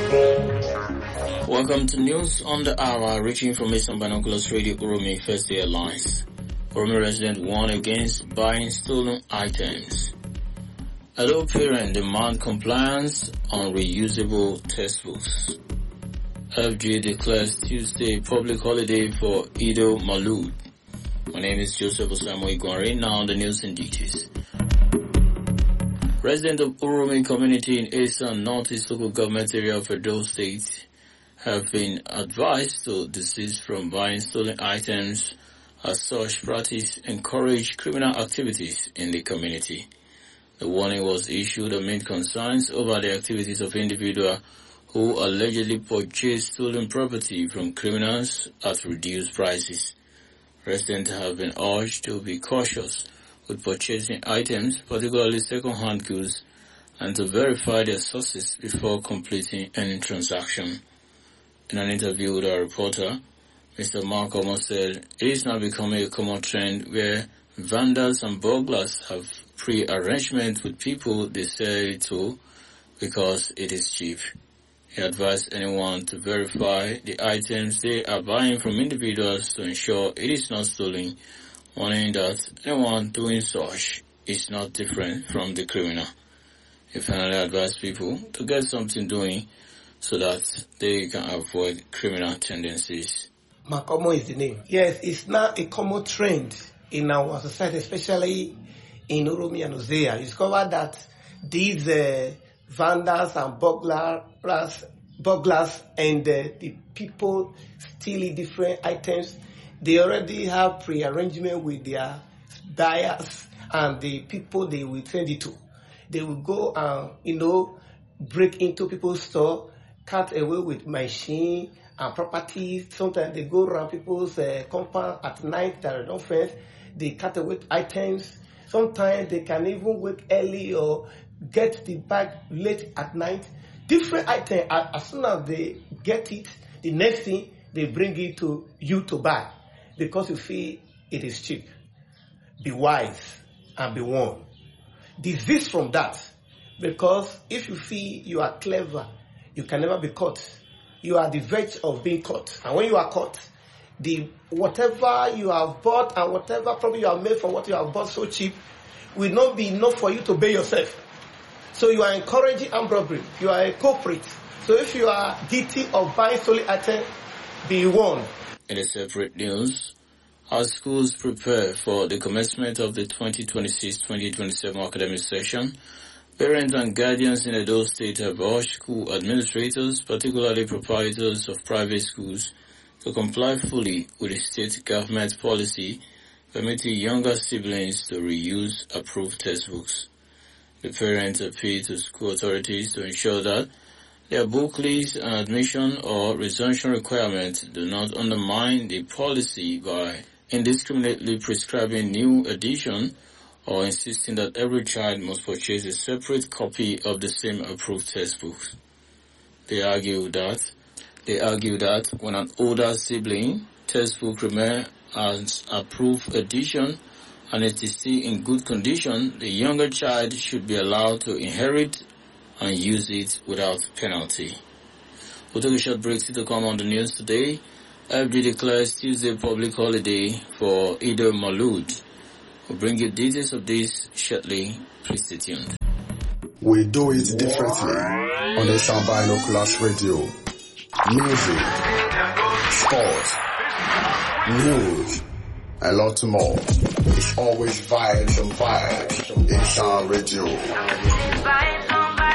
Welcome to News on the Hour, reaching from Eastern Binoculars Radio Uromi First Airlines. Uromi resident warn against buying stolen items. Adult parents demand compliance on reusable textbooks. FG declares Tuesday public holiday for Eid al-Maulud. My name is Joseph Osamu Igwari. Now the news in details. Residents of Uromi community in Eastern Northeast local government area of Edo State have been advised to desist from buying stolen items, as such practice encourage criminal activities in the community. The warning was issued amid concerns over the activities of individuals who allegedly purchased stolen property from criminals at reduced prices. Residents have been urged to be cautious with purchasing items, particularly second-hand goods, and to verify their sources before completing any transaction. In an interview with a reporter, Mr. Mark almost said it is now becoming a common trend where vandals and burglars have pre-arrangement with people they sell it to because it is cheap. He advised anyone to verify the items they are buying from individuals to ensure it is not stolen, warning that anyone doing such is not different from the criminal. He finally advised people to get something doing so that they can avoid criminal tendencies. Makomo is the name. Yes, it's now a common trend in our society, especially in Uromi and Hosea. You discover that these vandals and burglars and the people stealing different items, they already have pre-arrangement with their buyers and the people they will send it to. They will go and, break into people's store, cut away with machine and properties. Sometimes they go around people's compound at night that are not fenced. They cut away items. Sometimes they can even wake early or get the bag late at night. Different items, as soon as they get it, the next thing they bring it to you to buy because you feel it is cheap. Be wise and be warned. Desist from that, because if you feel you are clever, you can never be caught. You are the verge of being caught. And when you are caught, whatever you have bought and whatever probably you have made from what you have bought so cheap will not be enough for you to pay yourself. So you are encouraging armed robbery. You are a culprit. So if you are guilty of buying stolen items, be warned. In a separate news, as schools prepare for the commencement of the 2026-2027 academic session, parents and guardians in Edo State have urged school administrators, particularly proprietors of private schools, to comply fully with the state government policy permitting younger siblings to reuse approved textbooks. The parents appeal to school authorities to ensure that their book list and admission or resumption requirements do not undermine the policy by indiscriminately prescribing new edition or insisting that every child must purchase a separate copy of the same approved textbook. They argue that when an older sibling textbook remains as approved edition and it is still in good condition, the younger child should be allowed to inherit and use it without penalty. We'll take a short break to come on the news today. FG declares Tuesday public holiday for Eid al-Maulud. We'll bring you details of this shortly. Please stay tuned. We do it differently on the Eastern Binoculars Radio. Music, sports, news, and lots more. It's always vibes and vibes. Eastern Radio.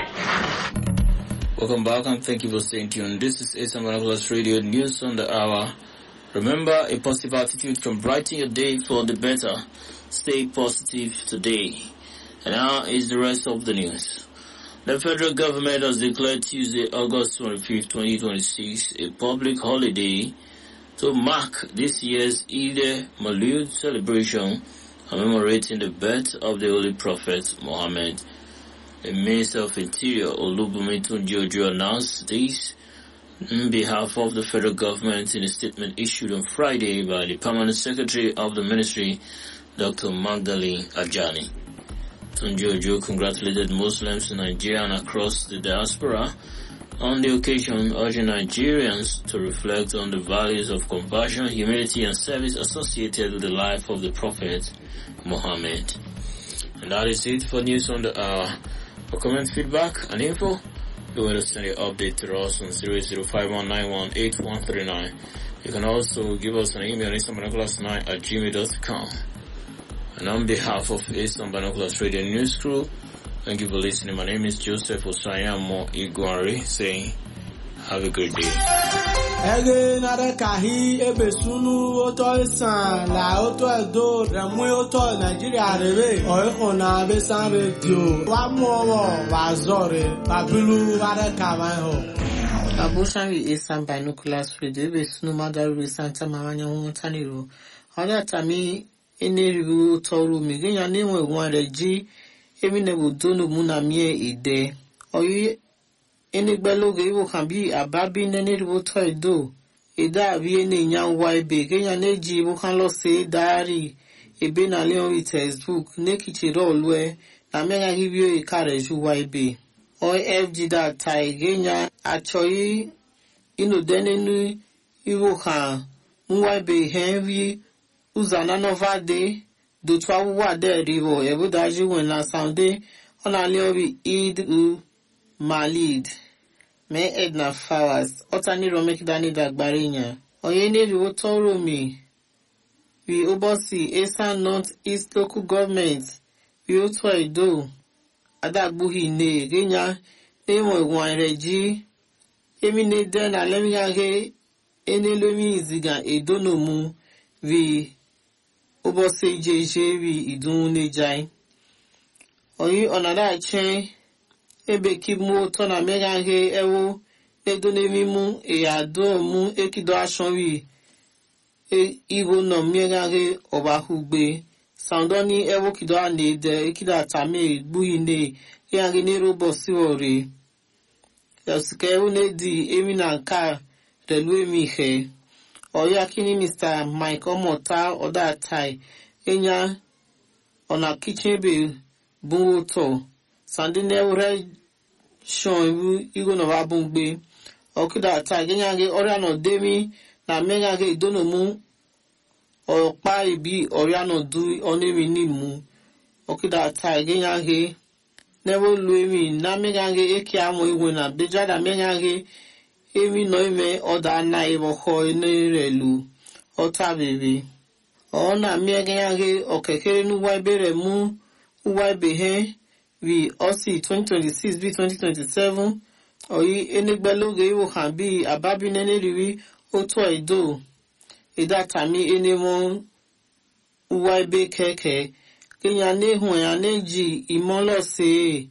Welcome back and thank you for staying tuned. This is Eastern Binoculars Radio News on the Hour. Remember, a positive attitude can brighten your day for the better. Stay positive today. And now is the rest of the news. The federal government has declared Tuesday, August 25, 2026, a public holiday to mark this year's Eid al-Maulud celebration, commemorating the birth of the Holy Prophet Muhammad. The Minister of Interior, Olubunmi Tunji-Ojo, announced this on behalf of the federal government in a statement issued on Friday by the Permanent Secretary of the Ministry, Dr. Magdalene Ajani. Tunji-Ojo congratulated Muslims in Nigeria and across the diaspora on the occasion urging Nigerians to reflect on the values of compassion, humility, and service associated with the life of the Prophet Muhammad. And that is it for news on the hour. For comment, feedback, and info, you will send an update to us on 08051918139. You can also give us an email, easternbinoculars9@gmail.com. And on behalf of Eastern Binoculars Radio News Crew, thank you for listening. My name is Joseph Osayamo Iguari, saying, have a great day. Ege nare kahi ebe sunu oto isan la oto edo remu oto Nigeria rebe o na be san radio wa mu owo wa zore babilu ware kawan ho Abushan wi Eastern Binoculars Radio ebe sunu madaru Santa Maranya Huntaniru oda tami eneribu toru mi genya niwe won reji emi ne budunu muna mie ide oyi enigbeloge iwo kan bi ababi neneribu to edo ida abi ene nyan wa ebe genya neji iwo kan lo se diary ebe na leon with textbook ne kichiro olwe na mega hibio ikare ju wa ebe OFG da tai genya achoyi ino denenu iwo kan nwa ebe henry uzana novade do twa wa de rivo ebudaji when na sunday ona leon id u Malid me Edna Flowers otani romek dani dagbarinya oyene riwo toro mi we obosi Eastern North East local government we oto edo adagbuhi ne genya emo ewan reji emi ne den alemiga ge enelomi iziga edo no mu we obosi jeje we idun ne jai oyi onada chen ebe kimu to na mega he ewo edo ne mimu ado mu ekido asonwi igo no mega he obahugbe soundoni ewo kido ane de ekida tame gbuine ya ge ne robosi ore yasike une di emina nka relu emi he oya kini Mr. Mike Omota oda tai enya ona kitchen be buto sandine ure shon igo no ba bungbe okida ta genya ge ora no demi na mega ge idono mu opa ibi ora no du onemi ni mu okida ta genya ge never luemi na mega ge eki amo igo na bejada mega ge emi no ime oda na ibo ho ni relu ota bebe ona mega ge okekere nu wa bere mu wa be he we osi 2026 be 2027 oyi enegbeloge iwo kan bi ababi nene riwi oto edo ida tami enemo uwa ebe keke kenya nehun ya neji imolose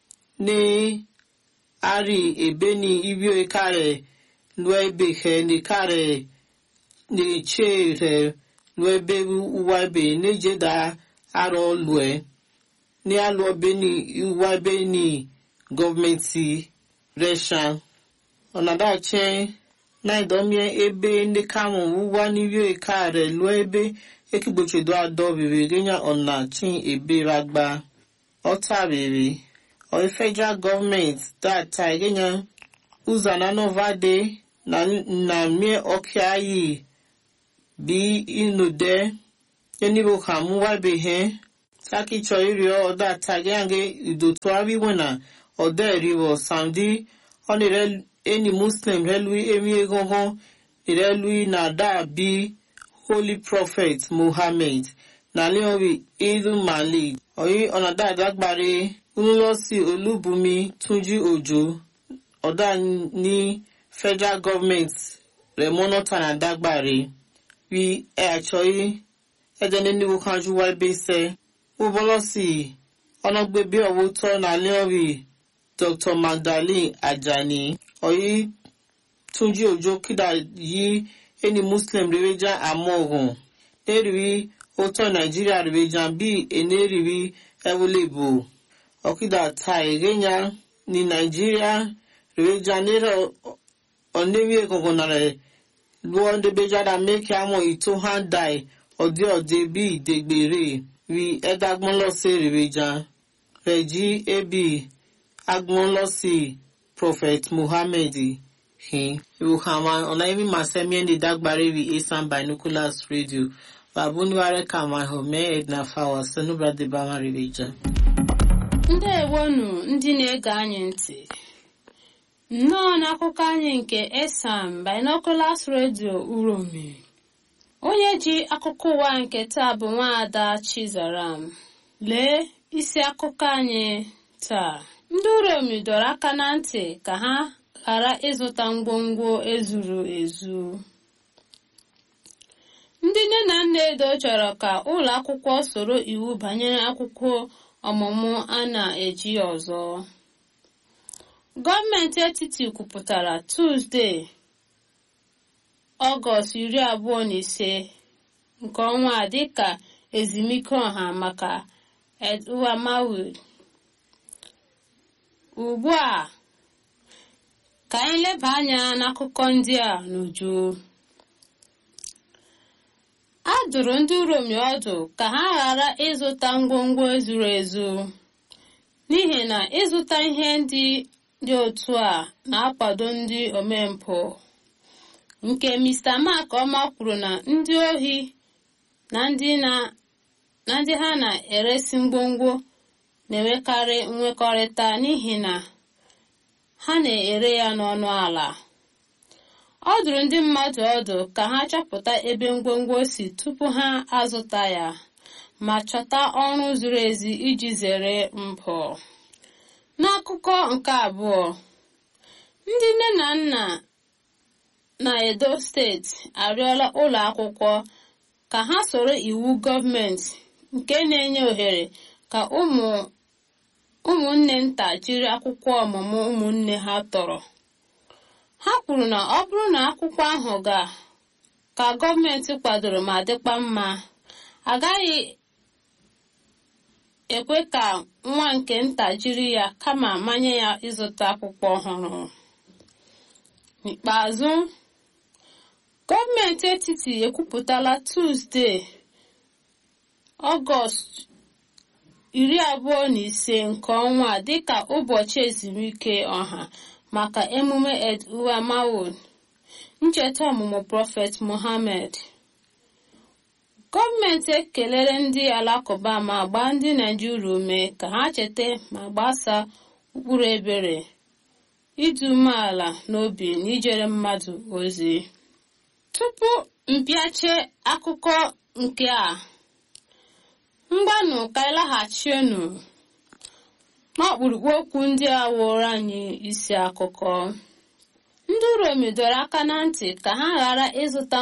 ne ari ebe ni ibio ikare lo ebe he ni kare ni chere lo ebe uwa ebe neje da aro lue ni alo beni iwa beni governmenti resha onada chen na idomie ebe ndi kamu uwa ni yo ikare lo ebe ekigboche do ado bebe genya ona chin ebe ragba ota bebe o federal government that time genya uzana novade na mie okiayi bi inude enibo kamu wa be he Saki choirio oda tagange idotwabi wena ode rivo sandi onire any Muslim relui emi egongon irelui na da bi Holy Prophet Muhammad na leowi Idul Malid oyi onada dagbare unulosi Olubumi Tunji Ojo oda ni federal government remono tana dagbare we actually edene ni wokanju wa bese Ubolosi onogbebe owo to na leowi Dr. Magdalene Ajani oyi Tunji Ojo kida yi any Muslim reveja amogun eriwi oto Nigeria reveja bi eneriwi ewolebo okida ta egenya ni Nigeria reveja nero onewi egogonare luo de bejada make amo ito handai ode bi degbere we edagbon lo se reveja reji ebi agbon lo si Prophet Muhammad he Yuhama on even Masemi and the Dagbari Esan Binoculars Radio. Babunware Kama Home Edna Fawa Sanubra de Bama Religion. Ndewonu ndị na-ege anyị ntị. Nnọọ n'akụkọ anyị nke Esan Binoculars Radio Uromi. Onye ji akụkọ ụwa nke taa bụ Nwaada Chizaram. Lee isi akụkọ anyị taa. Ndị Uromi dọrọ aka na ntị ka ha ghara ịzụta ngwongwo ezuru ezu. Ndị nne na nna Edo chọrọ ka ụlọ akwụkwọ soro iwu banyere akwụkwọ ọmụmụ a na-eji ọzọ. Gọọmenti etiti kwupụtara Tuzdee, Ọgọst 25 nke ọnwa a dịka ezumike ọha maka Eid-ul-Maulud. Ugbu a, ka anyị leba anya n'akụkọ ndị a n'uju. A dụrụ ndị Uromi ọdụ ka ha ghara ịzụta ngwongwo ezuru ezu n'ihi na ịzụta ihe ndị otu a na-akwado ndị omempụ. Nke Mr. Mark Ọma kwuru na ndị ohi na ndị ha na-eresi ngwongwo na-enwekarị nwekọrịta n'ihi na ha na-ere ya n'ọnụ ala. Ọ dụrụ ndị mmadụ ọdụ ka ha chọpụta ebe ngwongwo si tupu ha azụta ya ma chọta ọrụ zuru ezi iji zere mpụ. N'akụkọ nke abụọ, ndị nne na nna na Edo steeti arịọla ụlọ akwụkwọ ka ha soro iwu gọọmenti nke na-enye ohere ka ụmụnne nta jiri akwụkwọ ọmụmụ ụmụnne ha tọrọ. Ha kwuru na ọ bụrụ na akwụkwọ ahụ ka gọọmenti kwadoro ma dịkwa mma, agaghị ekwe ka nwa nke nta jiri ya kama manye ya ịzụta akwụkwọ ọhụrụ. N'ikpeazụ, gọọmenti etiti ekwupụtala Tuzdee, Ọgọst 25 nke ọnwa dịka ụbọchị ezumike ọha maka emume Eid-ul-Maulud, ncheta ọmụmụ Prophet Muhammad. Gọọmenti ekelere ndị Alakụba ma gbaa ndị Naịjirịa ume ka ha cheta ma gbasaa ụkpụrụ ebere, ịdị umeala n'obi na ijere mmadụ ozi. Tupu mpịache akụkọ nke a, mgbanụ ka ịlaghachienu n'ọkpụrụkpụ okwu ndị a wụrụ anyị isi akụkọ. Ndị Uromi dọrọ aka na ntị ka ha ghara ịzụta